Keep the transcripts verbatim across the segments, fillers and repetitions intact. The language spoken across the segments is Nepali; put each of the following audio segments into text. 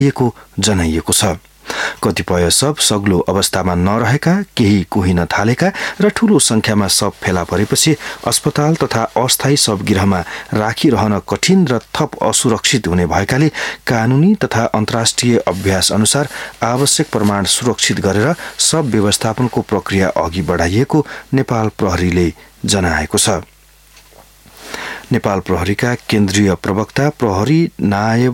दिएको जनाइएको छ। कतिपय शव सग्लो अवस्थामा नरहेका, केही कुहिन थालेका र ठूलो संख्यामा शव फेला परेपछि अस्पताल तथा अस्थायी शवगृहमा राखिरहन कठिन र थप असुरक्षित हुने भएकाले कानूनी तथा अन्तर्राष्ट्रिय अभ्यास अनुसार आवश्यक प्रमाण सुरक्षित गरेर शव व्यवस्थापनको प्रक्रिया अघि बढाइएको नेपाल प्रहरीले जनाएको छ। नेपाल प्रहरीका केन्द्रीय प्रवक्ता प्रहरी नायब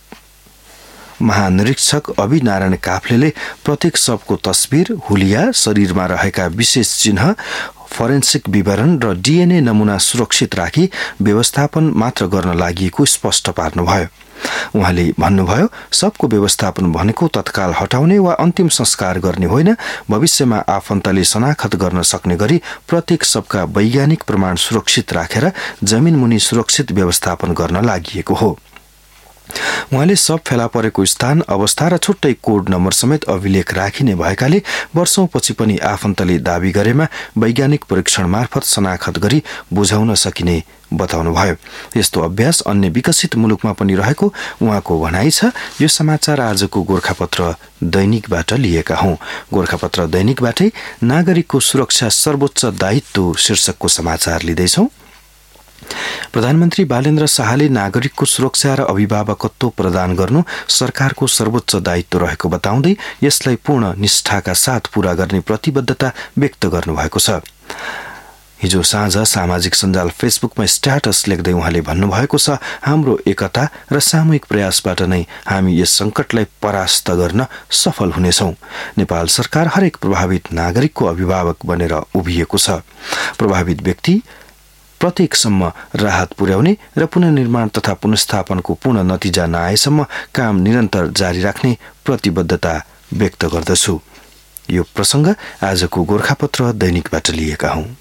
महानिरीक्षक अभिनारायण काफ्लेले प्रत्येक शवको तस्बिर, हुलिया, शरीरमा रहेका विशेष चिन्ह, फोरेन्सिक विवरण र डीएनए नमूना सुरक्षित राखी व्यवस्थापन मात्र गर्न लागि स्पष्ट पार्नुभयो। उहाँले भन्नुभयो, शवको व्यवस्थापन भनेको तत्काल हटाउने वा अन्तिम संस्कार गर्ने होइन, भविष्यमा आफन्तले शनाखत गर्न सक्ने गरी प्रत्येक शवका वैज्ञानिक प्रमाण सुरक्षित राखेर जमिन मुनि सुरक्षित व्यवस्थापन गर्न लागि हो। उहाँले शव फेला परेको स्थान, अवस्था र छुट्टै कोड नम्बर समेत अभिलेख राखिने भएकाले वर्षौंपछि पनि आफन्तले दावी गरेमा वैज्ञानिक परीक्षण मार्फत शनाखत गरी बुझाउन सकिने बताउनुभयो। यस्तो अभ्यास अन्य विकसित मुलुकमा पनि रहेको उहाँको भनाइ छ। यो समाचार आजको गोरखापत्र दैनिकबाट लिएका हौं। गोरखापत्र दैनिकबाटै नागरिकको सुरक्षा सर्वोच्च दायित्व शीर्षकको समाचार लिँदैछौं। प्रधानमन्त्री बालेन्द्र शाहले नागरिकको सुरक्षा र अभिभावकत्व प्रदान गर्नु सरकारको सर्वोच्च दायित्व रहेको बताउँदै यसलाई पूर्ण निष्ठाका साथ पूरा गर्ने प्रतिबद्धता व्यक्त गर्नुभएको छ। हिजो साँझ सामाजिक सञ्जाल फेसबुकमा स्ट्याटस लेख्दै उहाँले भन्नुभएको छ, हाम्रो एकता र सामूहिक प्रयासबाट नै हामी यस संकटलाई परास्त गर्न सफल हुनेछौं। नेपाल सरकार हरेक प्रभावित नागरिकको अभिभावक बनेर उभिएको छ। प्रभावित व्यक्ति प्रत्येकसम्म राहत पुर्याउने र पुनर्निर्माण तथा पुनर्स्थापनको पूर्ण नतिजा नआएसम्म काम निरन्तर जारी राख्ने प्रतिबद्धता व्यक्त गर्दछु। यो प्रसंग आजको गोरखापत्र दैनिकबाट लिएका हौं।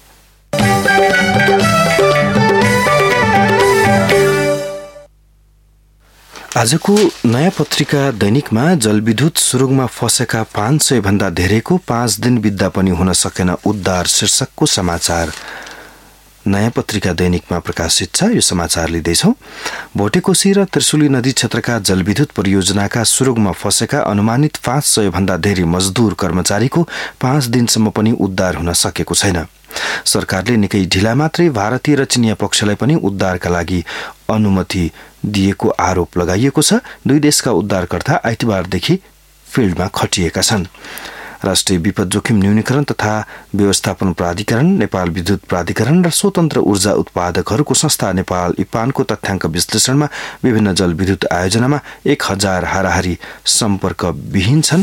आजको नयाँ पत्रिका दैनिकमा जलविद्युत सुरुङमा फसेका पाँच सय भन्दा धेरैको पाँच दिन बित्दा पनि हुन सकेन उद्धार शीर्षकको समाचार नयाँ पत्रिका दैनिकमा प्रकाशित छ। यो समाचार लिँदैछौ। भोटेकोशी र त्रिशुली नदी क्षेत्रका जलविद्युत परियोजनाका सुरुङमा फसेका अनुमानित पाँच सय भन्दा धेरै मजदूर कर्मचारीको पाँच दिनसम्म पनि उद्धार हुन सकेको छैन। सरकारले निकै ढिला मात्रै भारतीय र चिनिया पक्षलाई पनि उद्धारका लागि अनुमति दिएको आरोप लगाइएको छ। दुई देशका उद्धारकर्ता आइतबारदेखि फिल्डमा खटिएका छन्। राष्ट्रिय विपद जोखिम न्यूनीकरण तथा व्यवस्थापन प्राधिकरण, नेपाल विद्युत प्राधिकरण र स्वतन्त्र ऊर्जा उत्पादकहरूको संस्था नेपाल इपानको तथ्याङ्क विश्लेषणमा विभिन्न जलविद्युत आयोजनामा एक हजार हाराहारी सम्पर्क विहीन छन्।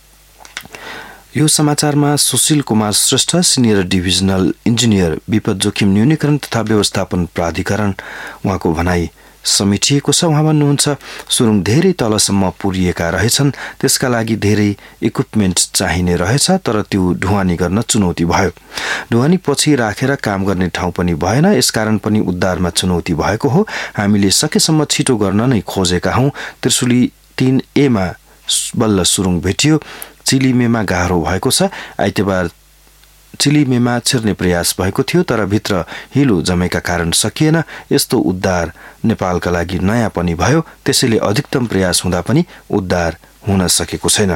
यो समाचारमा Sushil Kumar Shrestha, senior divisional engineer, विपद जोखिम न्यूनीकरण तथा व्यवस्थापन प्राधिकरण, उहाँको भनाई समेटिएको छ। उहाँ भन्नुहुन्छ, सुरुङ धेरै तलसम्म पुरिएका रहेछन्, त्यसका लागि धेरै इक्विपमेन्ट चाहिने रहेछ, तर त्यो ढुवानी गर्न चुनौती भयो। ढुवानी पछि राखेर काम गर्ने ठाउँ पनि भएन, यसकारण पनि उद्धारमा चुनौती भएको हो। हामीले सकेसम्म छिटो गर्न नै खोजेका हौं। त्रिशुली तीन ए मा बल्ल सुरुङ भेटियो, चिलिमेमा गाह्रो भएको छ। आइतबार चिलिमेमा छिर्ने प्रयास भएको थियो, तर भित्र हिलो जमेका कारण सकिएन। यस्तो उद्धार नेपालका लागि नयाँ पनि भयो, त्यसैले अधिकतम प्रयास हुँदा पनि उद्धार हुन सकेको छैन।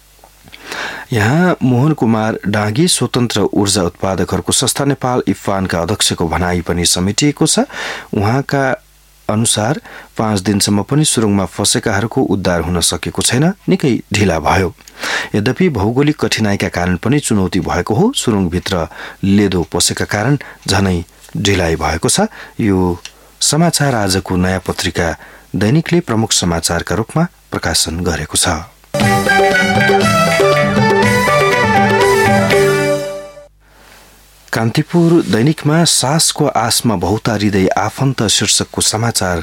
यहाँ मोहन कुमार डाँगी, स्वतन्त्र ऊर्जा उत्पादकहरूको संस्था नेपाल इफानका अध्यक्षको भनाई पनि समेटिएको छ। उहाँका अनुसार पाँच दिनसम्म पनि सुरुङमा फसेकाहरूको उद्धार हुन सकेको छैन, निकै ढिला भयो। यद्यपि भौगोलिक कठिनाइका कारण पनि चुनौती भएको हो। सुरुङभित्र लेदो पसेका कारण झनै ढिलाइ भएको छ। यो समाचार आजको नयाँ पत्रिका दैनिकले प्रमुख समाचारका रूपमा प्रकाशन गरेको छ। कान्तिपुर दैनिकमा सासको आसमा बहुतारिँदै आफन्त शीर्षकको समाचार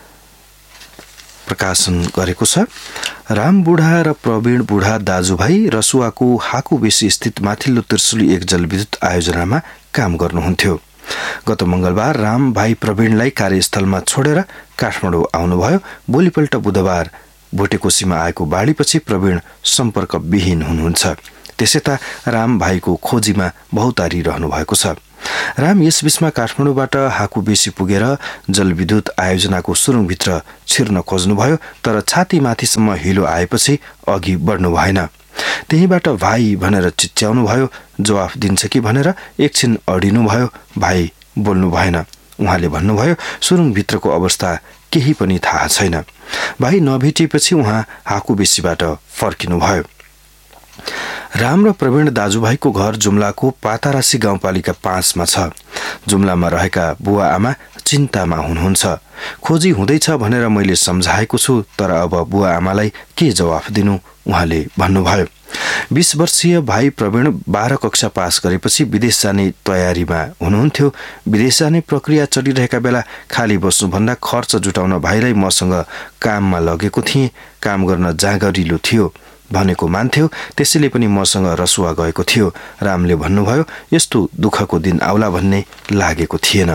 प्रकाशन गरेको छ। राम बुढा र प्रवीण बुढा दाजुभाइ रसुवाको हाकुबेसी स्थित माथिल्लो त्रिशुली एक जलविद्युत आयोजनामा काम गर्नुहुन्थ्यो। गत मंगलबार राम भाइ प्रवीणलाई कार्यस्थलमा छोडेर काठमाडौँ आउनुभयो। भोलिपल्ट बुधबार भोटेकोशीमा आएको बाढीपछि प्रवीण सम्पर्क विहीन हुनुहुन्छ। त्यसैता राम भाइको खोजीमा बहुतारी रहनु भएको छ। राम यस बीचमा काठमाडौँबाट हाकु बेसी पुगेर जलविद्युत आयोजनाको सुरुङभित्र छिर्न खोज्नुभयो, तर छातीमाथिसम्म हिलो आएपछि अघि बढ्नु भएन। त्यहीबाट भाइ भनेर चिच्याउनु भयो, जवाफ दिन्छ कि भनेर एकछिन अडिनु भयो, भाइ बोल्नु भएन। उहाँले भन्नुभयो, सुरुङभित्रको अवस्था केही पनि थाहा छैन। भाइ नभेटिएपछि उहाँ हाकु बेसीबाट फर्किनुभयो। राम र प्रवीण दाजुभाइको घर जुम्लाको पातारासी गाउँपालिका पाँचमा छ। जुम्लामा रहेका बुवा आमा चिन्तामा हुनुहुन्छ। खोजी हुँदैछ भनेर मैले सम्झाएको छु, तर अब बुवा आमालाई के जवाफ दिनु, उहाँले भन्नुभयो। बीस वर्षीय भाइ प्रवीण बाह्र कक्षा पास गरेपछि विदेश जाने तयारीमा हुनुहुन्थ्यो। विदेश जाने प्रक्रिया चलिरहेका बेला खाली बस्नुभन्दा खर्च जुटाउन भाइलाई मसँग काममा लगेको थिएँ। काम गर्न जाँगरिलो थियो भनेको मान्थ्यो, त्यसैले पनि मसँग रसुवा गएको थियो। रामले भन्नुभयो, यस्तो दुःखको दिन आउला भन्ने लागेको थिएन।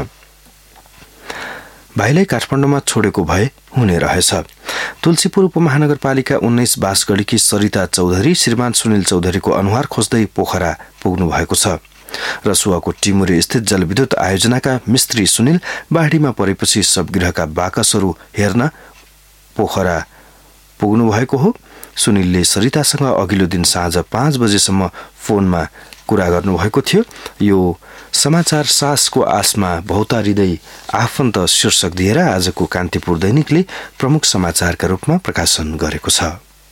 भाइलाई काठमाडौँमा छोडेको भए हुने रहेछ। तुलसीपुर उपमहानगरपालिका उन्नाइस बाँसगढीकी सरिता चौधरी श्रीमान सुनिल चौधरीको अनुहार खोज्दै पोखरा पुग्नु भएको छ। रसुवाको टिमुरे स्थित जलविद्युत आयोजनाका मिस्त्री सुनिल बाढीमा परेपछि सबगृहका बाकसहरू हेर्न पोखरा पुग्नु भएको हो। सुनिलले सरितासँग अघिल्लो दिन साँझ पाँच बजेसम्म फोनमा कुरा गर्नुभएको थियो। यो समाचार सासको आसमा भौतारिँदै आफन्त शीर्षक दिएर आजको कान्तिपुर दैनिकले प्रमुख समाचारका रूपमा प्रकाशन गरेको छ।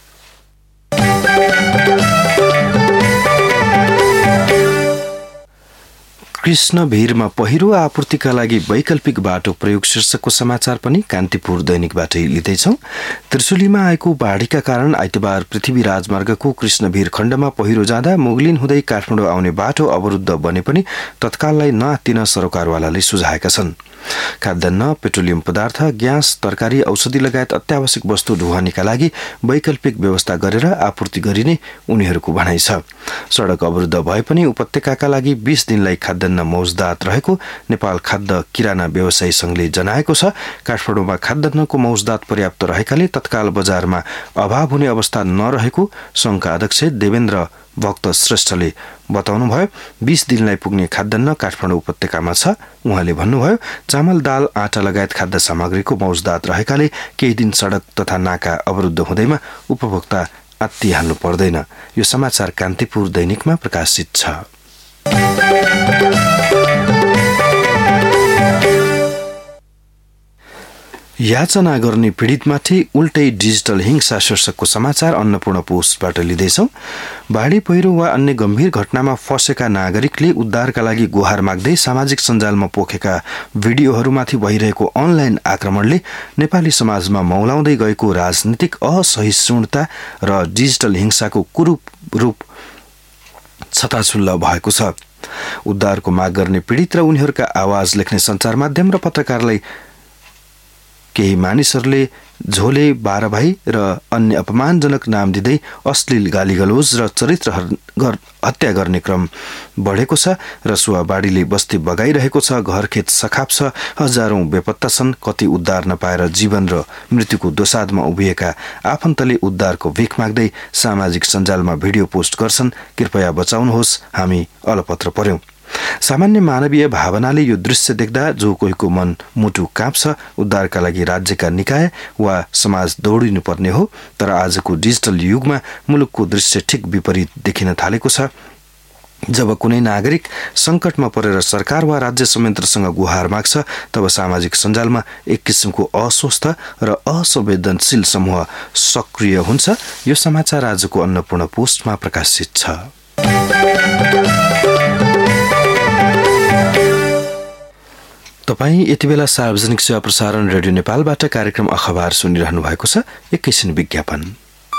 कृष्ण भिरमा पहिरो आपूर्तिका लागि वैकल्पिक बाटो प्रयोग शीर्षकको समाचार पनि कान्तिपुर दैनिकबाटै लिँदैछौँ। त्रिशुलीमा आएको बाढीका कारण आइतबार पृथ्वी राजमार्गको कृष्णभिर खण्डमा पहिरो जाँदा मुगलिन हुँदै काठमाडौँ आउने बाटो अवरुद्ध बने पनि तत्काललाई नआत्तिन सरोकारवालाले सुझाएका छन्। खाद्यान्न, पेट्रोलियम पदार्थ, ग्यास, तरकारी, औषधि लगायत अत्यावश्यक वस्तु ढुवानीका लागि वैकल्पिक व्यवस्था गरेर आपूर्ति गरिने उनीहरूको भनाइ छ। सडक अवरुद्ध भए पनि उपत्यकाका लागि बीस दिनलाई खाद्यान्न मौजदात रहेको नेपाल खाद्य किराना व्यवसायी संघले जनाएको छ। काठमाडौँमा खाद्यान्नको मौजदात पर्याप्त रहेकाले तत्काल बजारमा अभाव हुने अवस्था नरहेको संघका अध्यक्ष देवेन्द्र भक्त श्रेष्ठले बताउनुभयो। बीस दिनलाई पुग्ने खाद्यान्न काठमाडौँ उपत्यकामा छ। उहाँले भन्नुभयो, चामल, दाल, आटा लगायत खाद्य सामग्रीको मौजदात रहेकाले केही दिन सडक तथा नाका अवरुद्ध हुँदैमा उपभोक्ता आत्तिहाल्नु पर्दैन। यो समाचार कान्तिपुर दैनिकमा प्रकाशित छ। याचना गर्ने पीडितमाथि उल्टै डिजिटल हिंसा शीर्षकको समाचार अन्नपूर्ण पोस्टबाट लिँदैछौँ। बाढी पहिरो वा अन्य गम्भीर घटनामा फँसेका नागरिकले उद्धारका लागि गुहार माग्दै सामाजिक सञ्जालमा पोखेका भिडियोहरूमाथि भइरहेको अनलाइन आक्रमणले नेपाली समाजमा मौलाउँदै गएको राजनीतिक असहिष्णुता र डिजिटल हिंसाको कुरूप रूप छताछुल्ल भएको छ। उद्धारको माग गर्ने पीडित र उनीहरूका आवाज लेख्ने सञ्चार माध्यम र पत्रकारलाई केही मानिसहरूले झोले, बाह्र भाइ र अन्य अपमानजनक नाम दिँदै अश्लील गालीगलोज र चरित्र हत्या गर्ने क्रम बढेको छ। रसुवा बाढीले बस्ती बगाइरहेको छ। घरखेत सखाप छ। हजारौं बेपत्ता छन्। कति उद्धार नपाएर जीवन र मृत्युको दोसाधमा उभिएका आफन्तले उद्धारको भिख माग्दै सामाजिक सञ्जालमा भिडियो पोस्ट गर्छन्। कृपया बचाउनुहोस्, हामी अलपत्र पर्यौं। सामान्य मानवीय भावनाले यो दृश्य देख्दा जो कोहीको मन मुटु काँप्छ। उद्धारका लागि राज्यका निकाय वा समाज दौडिनु पर्ने हो। तर आजको डिजिटल युगमा मुलुकको दृश्य ठिक विपरीत देखिन थालेको छ। जब कुनै नागरिक संकटमा परेर सरकार वा राज्य संयन्त्रसँग गुहार माग्छ, तब सामाजिक सञ्जालमा एक किसिमको अस्वस्थ र असंवेदनशील समूह सक्रिय हुन्छ। यो समाचार आजको अन्नपूर्ण पोस्टमा प्रकाशित छ। तपाईँ यति बेला सार्वजनिक सेवा प्रसारण रेडियो नेपालबाट कार्यक्रम अखबार सुनिरहनु भएको छ। एकैछिन विज्ञापन।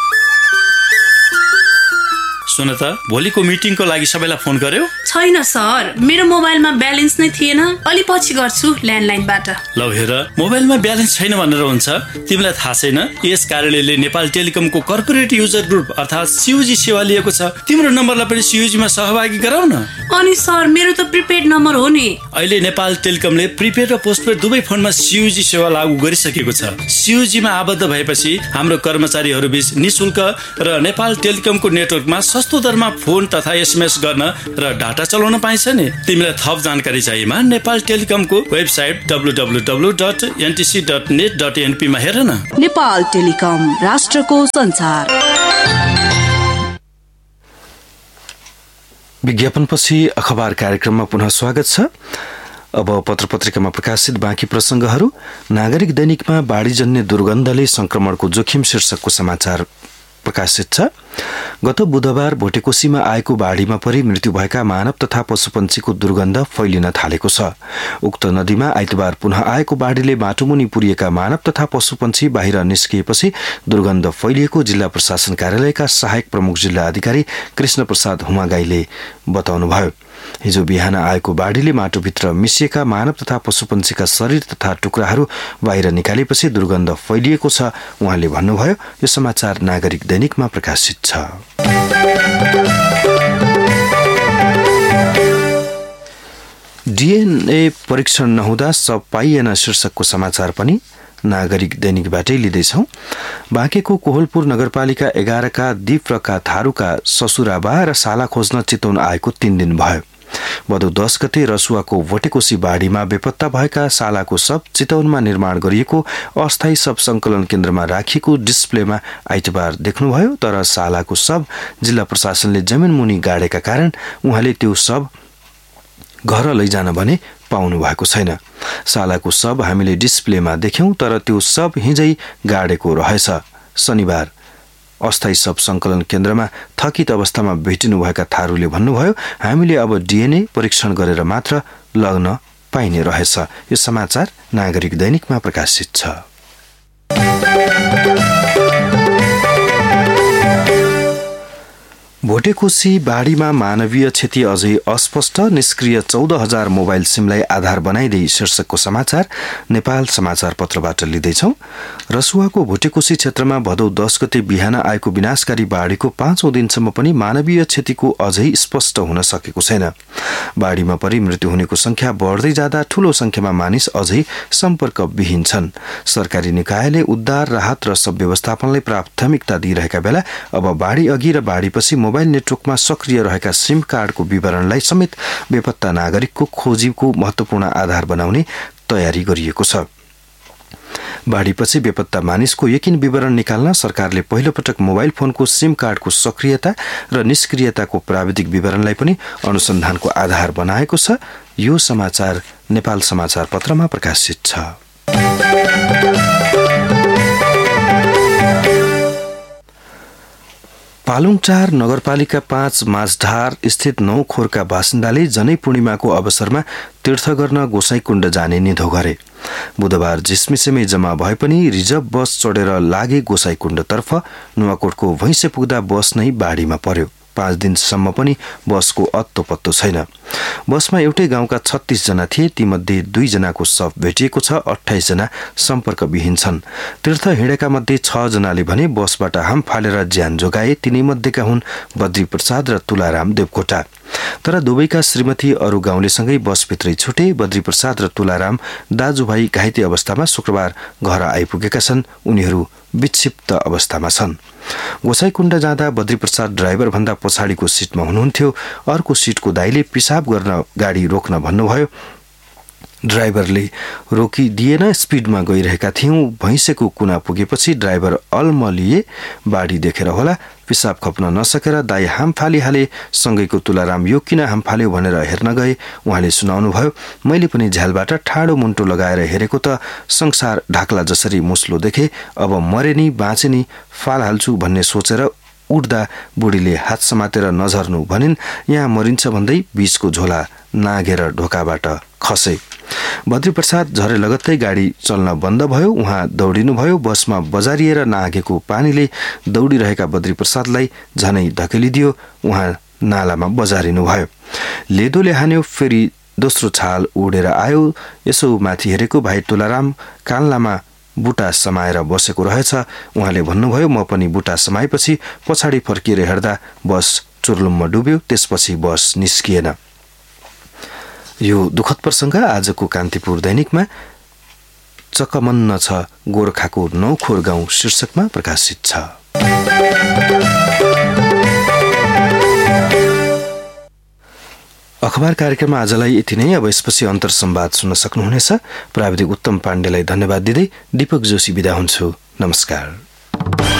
सुन त, भोलिको मिटिङको लागि सबैलाई फोन गर्यो? छैन सर, मेरो मोबाइलमा ब्यालेन्स नै थिएन। अलि पछि गर्छु ल्यान्डलाइनबाट। लौ हेर, मोबाइलमा ब्यालेन्स छैन भनेर हुन्छ? तिमीलाई थाहा छैन यस कार्यालयले नेपाल टेलिकमको कर्पोरेट युजर ग्रुप अर्थात् सीयूजी सेवा लिएको छ। तिम्रो नम्बरलाई पनि सीयूजीमा सहभागी गराउ न। अनि सर, मेरो त प्रिपेड नम्बर हो नि। अहिले नेपाल टेलिकमले प्रिपेड र पोस्टपेड दुवै फोनमा सीयूजी सेवा लागू गरिसकेको छ। सीयूजीमा आबद्ध भएपछि हाम्रो कर्मचारीहरू बीच निशुल्क र नेपाल टेलिकमको नेटवर्कमा सस्तो दरमा फोन तथा एसएमएस गर्न र डाटा चलाउन पाइन्छ नि। तिमीलाई थप जानकारी चाहिएमा Nepal टेलिकमको website W W W dot NTC dot net dot NP मा हेर न। नेपाल टेलिकम, राष्ट्रको संचार। विज्ञापनपछि अखबार कार्यक्रममा पुनः स्वागत छ। अब पत्र पत्रिकामा प्रकाशित बाँकी प्रसंगहरू। नागरिक दैनिकमा बाढीजन्य दुर्गन्धले संक्रमणको जोखिम शीर्षकको समाचार प्रकाशित छ। गत बुधबार भोटेकोसीमा आएको बाढीमा परि मृत्यु भएका मानव तथा पशुपन्छीको दुर्गन्ध फैलिन थालेको छ। उक्त नदीमा आइतबार पुनः आएको बाढीले माटोमुनि पुरिएका मानव तथा पशुपन्छी बाहिर निस्किएपछि दुर्गन्ध फैलिएको जिल्ला प्रशासन कार्यालयका सहायक प्रमुख जिल्ला अधिकारी कृष्ण प्रसाद हुमागाईले बताउनुभयो। हिजो बिहान आएको बाढीले माटोभित्र मिसिएका मानव तथा पशुपन्छीका शरीर तथा टुक्राहरू बाहिर निकालेपछि दुर्गन्ध फैलिएको छ। उहाँले भन्नुभयो, यो समाचार नागरिक दैनिकमा प्रकाशित छ। डीएनए परीक्षण नहुँदा सब पाइएन शीर्षकको समाचार पनि नागरिक दैनिकबाटै लिँदैछौं। बाँकेको कोहलपुर नगरपालिका एघारका दीप र थारूका ससुराबा र साला खोज्न चितवन आएको तीन दिन भयो। भदौ दस गते रसुवाको भोटेकोसी बाढीमा बेपत्ता भएका सालाको शव चितवनमा निर्माण गरिएको अस्थायी शव संकलन केन्द्रमा राखिएको डिस्प्लेमा आइतबार देख्नुभयो। तर सालाको शव जिल्ला प्रशासनले जमिन मुनि गाडेका कारण उहाँले त्यो शव घर लैजान भने पाउनु भएको छैन। सालाको शव हामीले डिस्प्लेमा देख्यौं, तर त्यो शव हिजै गाडेको रहेछ। शनिबार अस्थायी शव संकलन केन्द्रमा थकित अवस्थामा भेटिनुभएका थारूले भन्नुभयो, हामीले अब डीएनए परीक्षण गरेर मात्र लग्न पाइने रहेछ। यो समाचार नागरिक दैनिकमा प्रकाशित छ। भोटेकोसी बाढीमा मानवीय क्षति अझै अस्पष्ट, निष्क्रिय चौध हजार मोबाइल सिमलाई आधार बनाइदिई शीर्षकको समाचार नेपाल समाचार पत्रबाट लिँदैछौ। रसुवाको भोटेकोसी क्षेत्रमा भदौ दस गते बिहान आएको विनाशकारी बाढीको पाँचौं दिनसम्म पनि मानवीय क्षतिको अझै स्पष्ट हुन सकेको छैन। बाढीमा परि मृत्यु हुनेको संख्या बढ्दै जाँदा ठूलो संख्यामा मानिस अझै सम्पर्कविहीन छन्। सरकारी निकायले उद्धार, राहत र सब व्यवस्थापनलाई प्राथमिकता दिइरहेका बेला अब बाढी अघि र बाढीपछि मोबाइल नेटवर्कमा सक्रिय रहेका सिम कार्डको विवरणलाई समेत बेपत्ता नागरिकको खोजीको महत्वपूर्ण आधार बनाउने तयारी गरिएको छ। बाढीपछि बेपत्ता मानिसको यकिन विवरण निकाल्न सरकारले पहिलो पटक मोबाइल फोनको सिम कार्डको सक्रियता र निष्क्रियताको प्राविधिक विवरणलाई पनि अनुसन्धानको आधार बनाएको छ। यो समाचार नेपाल समाचार पत्रमा प्रकाशित छ। पालुङटार नगरपालिका पाँच माझढार स्थित नौ खोरका बासिन्दाले जनै पूर्णिमाको अवसरमा तीर्थ गर्न गोसाईकुण्ड जाने निधो गरे। बुधबार जिस्मिसेमै जम्मा भए पनि रिजर्भ बस चढेर लागे गोसाईकुण्डतर्फ। नुवाकोटको भैँसे पुग्दा बस नै बाढीमा पर्यो। पाँच दिनसम्म पनि बसको अत्तो पत्तो छैन। बसमा एउटै गाउँका छत्तीस जना थिए, तीमध्ये दुई जनाको शव भेटिएको छ। अठाइस जना सम्पर्कविहीन छन्। तीर्थ हिँडेका मध्ये छ जनाले भने बसबाट हाम फालेर ज्यान जोगाए। तिनैमध्येका हुन् बद्री प्रसाद र तुलाराम देवकोटा। तर दुवैका श्रीमती अरू गाउँलेसँगै बसभित्रै छुटे। बद्री प्रसाद र तुलाराम दाजुभाइ घाइते अवस्थामा शुक्रबार घर आइपुगेका छन्। उनीहरू विक्षिप्त अवस्थामा छन्। गोसाईकुण्ड जाँदा बद्री प्रसाद ड्राइभर भन्दा पछाडिको सिटमा हुनुहुन्थ्यो। अर्को सिटको दाइले पिसाब गर्न गाडी रोक्न भन्नुभयो। ड्राइभरले रोकिदिएन। स्पिडमा गइरहेका थियौं। भैँसेको कुना पुगेपछि ड्राइभर अल्मलिए। बाढी देखेर होला पिसाब खप्न नसकेर दाई हाम फालिहाले। सँगैको तुलाराम यो किन हाम फाल्यो भनेर हेर्न गए। उहाँले सुनाउनुभयो, मैले पनि झ्यालबाट ठाडो मुन्टो लगाएर हेरेको त संसार ढाक्ला जसरी मुस्लो देखे। अब मरे नि बाँचे नि फालहाल्छु भन्ने सोचेर उड्दा बुढीले हात समातेर नझर्नु भनिन्। यहाँ मरिन्छ भन्दै बीचको झोला नागेर ढोकाबाट खसे। बद्री प्रसाद झरे लगत्तै गाडी चल्न बन्द भयो। उहाँ दौडिनुभयो। बसमा बजारिएर नागेको पानीले दौडिरहेका बद्री प्रसादलाई झनै धकेलिदियो। उहाँ नालामा बजारिनुभयो। लेदोले हान्यो। फेरि दोस्रो छाल उडेर आयो। यसो माथि हेरेको भाइ तुलाराम कान्लामा बुटा समाएर बसेको रहेछ। उहाँले भन्नुभयो, म पनि बुटा समाएपछि पछाडि फर्किएर हेर्दा बस चुर्लुममा डुब्यो। त्यसपछि बस निस्किएन। यो दुःखद प्रसंग आजको कान्तिपुर दैनिकमा चकमन्न छ गोरखाको नौखोर गाउँ शीर्षकमा प्रकाशित छ। अखबार कार्यक्रममा आजलाई यति नै। अब यसपछि अन्तर संवाद सुन्न सक्नुहुनेछ। प्राविधिक उत्तम पाण्डेलाई धन्यवाद दिँदै दीपक जोशी बिदा हुन्छु। नमस्कार।